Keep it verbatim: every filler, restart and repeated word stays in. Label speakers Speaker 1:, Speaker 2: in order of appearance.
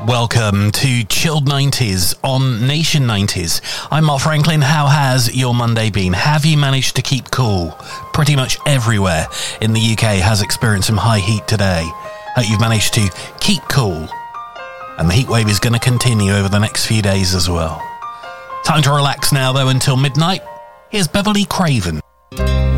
Speaker 1: Welcome to Chilled nineties on Nation nineties. I'm Mark Franklin. How has your Monday been? Have you managed to keep cool? Pretty much everywhere in the U K has experienced some high heat today. Hope you've managed to keep cool. And the heat wave is going to continue over the next few days as well. Time to relax now, though, until midnight. Here's Beverly Craven.